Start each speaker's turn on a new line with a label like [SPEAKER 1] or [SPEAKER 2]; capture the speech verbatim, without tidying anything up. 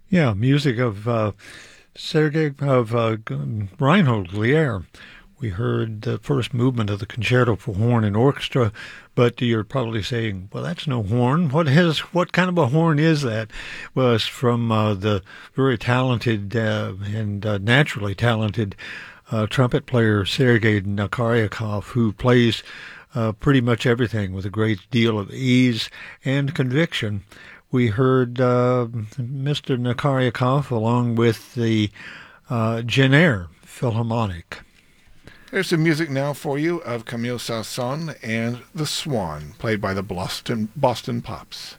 [SPEAKER 1] Yeah, music of uh, Sergei of uh, G- Reinhold Glier. We heard the first movement of the Concerto for Horn and Orchestra, but you're probably saying, "Well, that's no horn. What is? What kind of a horn is that?" Well, it's from uh, the very talented uh, and uh, naturally talented uh, trumpet player Sergei Nakaryakov, who plays uh, pretty much everything with a great deal of ease and conviction. We heard uh, Mister Nakaryakov along with the uh, Jenner Philharmonic.
[SPEAKER 2] There's some music now for you of Camille Saint-Saëns and The Swan, played by the Boston, Boston Pops.